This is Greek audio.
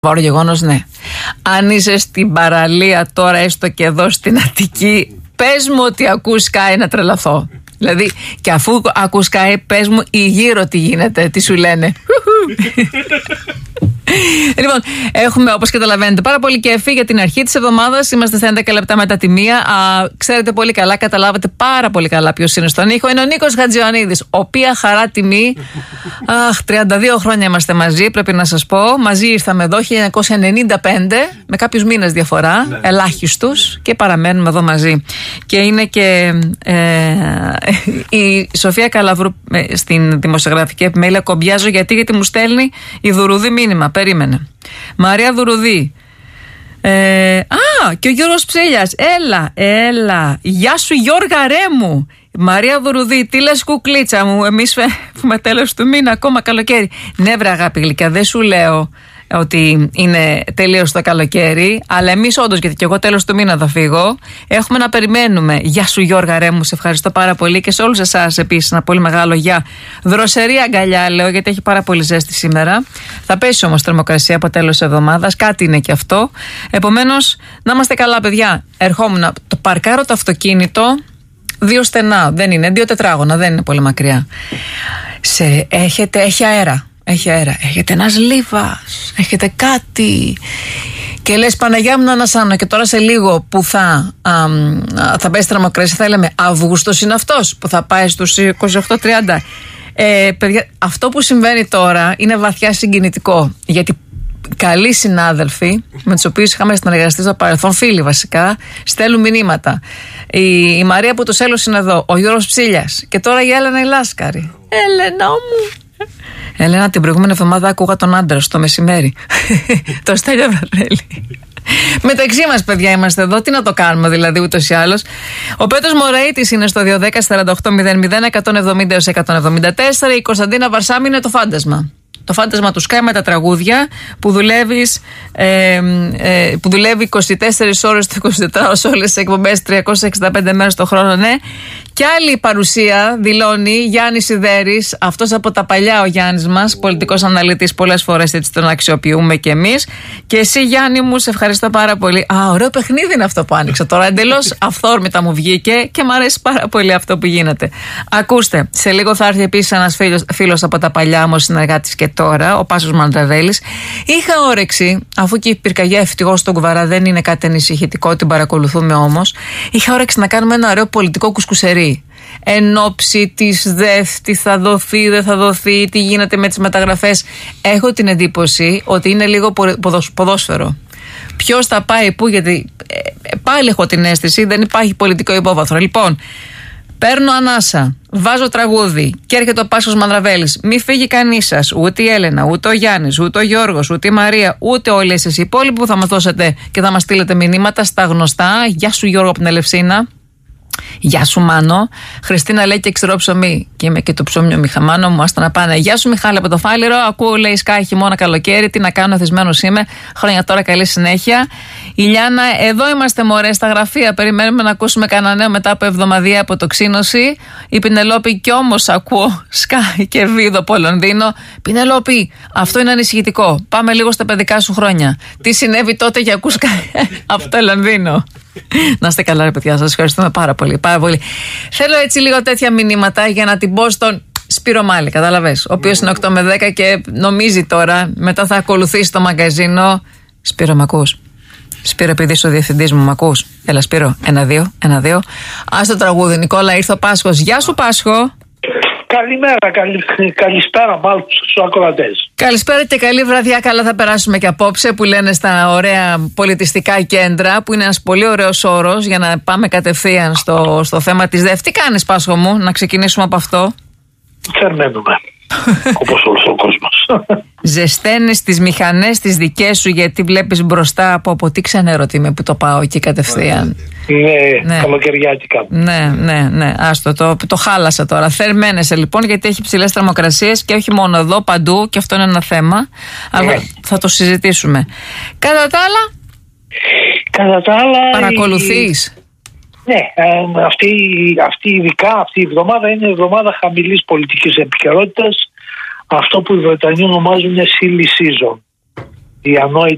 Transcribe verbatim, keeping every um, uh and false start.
Βόρειο γεγονός, ναι. Αν είσαι στην παραλία τώρα, έστω και εδώ στην Αττική, πες μου ότι ακούς Sky να τρελαθώ. Δηλαδή, και αφού ακούς Sky, πες μου ή γύρω τι γίνεται, τι σου λένε. Λοιπόν, έχουμε, όπως καταλαβαίνετε, πάρα πολύ κέφι για την αρχή της εβδομάδας. Είμαστε στα έντεκα λεπτά μετά τη μία. Α, ξέρετε πολύ καλά, καταλάβατε πάρα πολύ καλά ποιος είναι στον ήχο. Είναι ο Νίκος Χατζιωαννίδης. Οποία χαρά τιμή. Αχ, τριάντα δύο χρόνια είμαστε μαζί, πρέπει να σας πω. Μαζί ήρθαμε εδώ χίλια εννιακόσια ενενήντα πέντε, με κάποιους μήνες διαφορά, ναι. Ελάχιστους, και παραμένουμε εδώ μαζί. Και είναι και ε, η Σοφία Καλαβρού ε, στην δημοσιογραφική επιμέλεια. Κομπιάζω γιατί, γιατί μου στέλνει η Δουρουδή μήνυμα. Περίμενε. Μαρία Δουρουδή. Ε, α, και ο Γιώργος Ψήλιας. Έλα, έλα. Γεια σου, Γιώργα Ρέμου. Μαρία Δουρουδή, τι λες κουκλίτσα μου? Εμείς έχουμε τέλος του μήνα, ακόμα καλοκαίρι. Ναι, βρε αγάπη γλυκιά, δεν σου λέω ότι είναι τελείως το καλοκαίρι, αλλά εμείς όντως, γιατί και εγώ τέλος του μήνα θα φύγω, έχουμε να περιμένουμε. Γεια σου, Γιώργα Ρέμου, σε ευχαριστώ πάρα πολύ, και σε όλους εσάς επίσης ένα πολύ μεγάλο γεια. Δροσερή αγκαλιά, λέω, γιατί έχει πάρα πολύ ζέστη σήμερα. Θα πέσει όμως θερμοκρασία από τέλος της εβδομάδας, κάτι είναι και αυτό. Επομένως, να είμαστε καλά, παιδιά. Ερχόμουν, το παρκάρω το αυτοκίνητο. Δύο στενά, δεν είναι, δύο τετράγωνα, δεν είναι πολύ μακριά. Σε, έχετε, έχει αέρα. Έχει αέρα. Έχετε ένας λίβας. Έχετε κάτι. Και λες, Παναγιά μου, να ανασάνω. Και τώρα σε λίγο που θα, α, θα πέσει θερμοκρασία, θα λέμε Αύγουστος είναι αυτός που θα πάει στους είκοσι οκτώ τριάντα. Ε, παιδιά, αυτό που συμβαίνει τώρα είναι βαθιά συγκινητικό. Γιατί καλοί συνάδελφοι, με τους οποίους είχαμε συνεργαστεί στο παρελθόν, φίλοι βασικά, στέλνουν μηνύματα. Η, η Μαρία που τους έλωσε είναι εδώ, ο Γιώργος Ψήλιας, και τώρα η Έλενα η Λάσκαρη. Έλενα μου. Έλενα, την προηγούμενη εβδομάδα άκουγα τον άντρα στο μεσημέρι. Το Στέλιο Βραδέλη. Μεταξύ μας, παιδιά, είμαστε εδώ. Τι να το κάνουμε, δηλαδή, ούτως ή άλλως. Ο Πέτρος Μωραΐτης είναι στο δύο δέκα σαράντα οκτώ μηδέν μηδέν εκατόν εβδομήντα έως εκατόν εβδομήντα τέσσερα. Η Κωνσταντίνα Βαρσάμι είναι το φάντασμα. Το φάντασμα του Sky με τα τραγούδια που, δουλεύεις, ε, ε, που δουλεύει είκοσι τέσσερις ώρες το εικοσιτετράωρο σε όλες τις εκπομπές, τριακόσιες εξήντα πέντε μέρες το χρόνο, ναι. Και άλλη παρουσία δηλώνει Γιάννης Σιδέρης, αυτός από τα παλιά ο Γιάννης μας, πολιτικός αναλυτής, πολλές φορές έτσι τον αξιοποιούμε κι εμείς. Και εσύ, Γιάννη μου, σε ευχαριστώ πάρα πολύ. Α, ωραίο παιχνίδι είναι αυτό που άνοιξα τώρα. Εντελώς αυθόρμητα μου βγήκε και μου αρέσει πάρα πολύ αυτό που γίνεται. Ακούστε, σε λίγο θα έρθει επίσης ένας φίλος, φίλος από τα παλιά μου, συνεργάτης και τώρα, ο Πάσος Μαντραβέλης. Είχα όρεξη, αφού και η πυρκαγιά ευτυχώς στον Κουβαρά δεν είναι κάτι ανησυχητικό, την παρακολουθούμε όμως. Είχα όρεξη να κάνουμε ένα ωραίο πολιτικό κουσκουσερί. Εν ώψη της ΔΕΘ, τι θα δοθεί, δεν θα δοθεί, τι γίνεται με τις μεταγραφές. Έχω την εντύπωση ότι είναι λίγο ποδόσφαιρο. Ποιος θα πάει πού, γιατί ε, πάλι έχω την αίσθηση δεν υπάρχει πολιτικό υπόβαθρο. Λοιπόν, παίρνω ανάσα, βάζω τραγούδι και έρχεται ο Πάσος Μανδραβέλης. Μη φύγει κανείς σας, ούτε η Έλενα, ούτε ο Γιάννης, ούτε ο Γιώργος, ούτε η Μαρία, ούτε όλοι εσείς οι υπόλοιποι που θα μας δώσετε και θα μας στείλετε μηνύματα στα γνωστά. Γεια σου, Γιώργο από την Ελευσίνα. Γεια σου, Μάνο. Χριστίνα λέει και ξηρό ψωμί. Και είμαι και το ψωμί, Μιχαμάνο μου, άστα να πάνε. Γεια σου, Μιχάλη από το Φάληρο. Ακούω, λέει, Sky χειμώνα καλοκαίρι. Τι να κάνω, θεσμένος είμαι. Χρόνια τώρα, καλή συνέχεια. Η Λιάννα, εδώ είμαστε, μωρέ, στα γραφεία. Περιμένουμε να ακούσουμε κανένα νέο μετά από εβδομαδία αποτοξίνωση. Η Πινελόπη, κι όμως ακούω Sky και Βίδο από Λονδίνο. Πινελόπη, αυτό είναι ανησυχητικό. Πάμε λίγο στα παιδικά σου χρόνια. Τι συνέβη τότε για ακούς Sky από το Λονδίνο. Να είστε καλά, ρε παιδιά, σας ευχαριστούμε πάρα πολύ, πάρα πολύ. Θέλω έτσι λίγο τέτοια μηνύματα για να την πω στον Σπύρο Μάλη, καταλαβες, ο οποίος είναι οκτώ με δέκα και νομίζει τώρα μετά θα ακολουθήσει το μαγκαζίνο. Σπύρο, μ' ακούς? Σπύρο, επειδή είσαι ο διευθυντής μου, μ' ακούς? Έλα, Σπύρο, ένα δύο, ένα δύο. Ας το τραγούδι, Νικόλα, ήρθε ο Πάσχος. Γεια σου, Πάσχο. Καλημέρα, καλη, καλησπέρα μάλλον στους ακροατές. Καλησπέρα και καλή βραδιά. Καλά θα περάσουμε και απόψε, που λένε στα ωραία πολιτιστικά κέντρα, που είναι ένας πολύ ωραίος όρος για να πάμε κατευθείαν στο, στο θέμα της ΔΕΦ. Τι κάνεις, Πάσχο μου, να ξεκινήσουμε από αυτό? Θερμαίνουμε, όπως όλος ο κόσμος. Ζεσταίνεις τις μηχανές τις δικές σου, γιατί βλέπεις μπροστά από, από τι ξενέρο είμαι που το πάω εκεί κατευθείαν. Ναι, ναι. Καλοκαιριάτικα. Ναι, ναι, ναι, άστο, το, το χάλασα τώρα. Θερμαίνεσαι λοιπόν, γιατί έχει ψηλές θερμοκρασίες και όχι μόνο εδώ, παντού, και αυτό είναι ένα θέμα. Ναι. Αλλά θα το συζητήσουμε. Κατά τα άλλα, Κατά τα άλλα παρακολουθείς? Ναι, ε, αυτή, αυτή ειδικά αυτή η εβδομάδα είναι η εβδομάδα χαμηλής πολιτικής επικαιρότητας. Αυτό που οι Βρετανοί ονομάζουν silly season. Η ανόητη